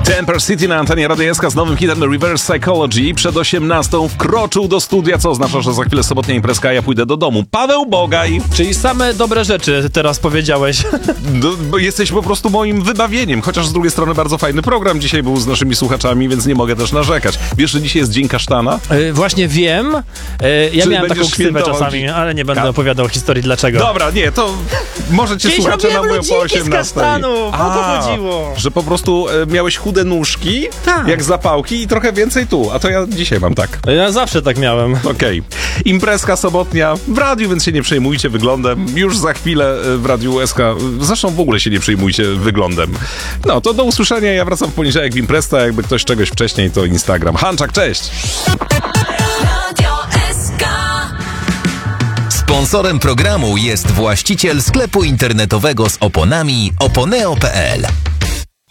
Temper City na antenie Radia SK z nowym hitem Reverse Psychology. Przed 18 wkroczył do studia, co oznacza, że za chwilę sobotnia imprezka, a ja pójdę do domu. Paweł Bogaj. Czyli same dobre rzeczy teraz powiedziałeś. Bo jesteś po prostu moim wybawieniem, chociaż z drugiej strony bardzo fajny program dzisiaj był z naszymi słuchaczami, więc nie mogę też narzekać. Wiesz, że dzisiaj jest Dzień Kasztana? Właśnie wiem. Ja miałem taką ksywę czasami, ale nie będę opowiadał historii dlaczego. Dobra, nie, to możecie słuchacze na moją po 18. Kasztanu, o to chodziło. Że po prostu miałeś chude nóżki, tak, jak zapałki i trochę więcej tu, a to ja dzisiaj mam tak. Ja zawsze tak miałem. Okej. Imprezka sobotnia w radiu, więc się nie przejmujcie wyglądem. Już za chwilę w Radiu SK. Zresztą w ogóle się nie przejmujcie wyglądem. No, to do usłyszenia. Ja wracam w poniedziałek w imprezkę. Jakby ktoś czegoś wcześniej, to Instagram. Hanczak, cześć! Sponsorem programu jest właściciel sklepu internetowego z oponami oponeo.pl.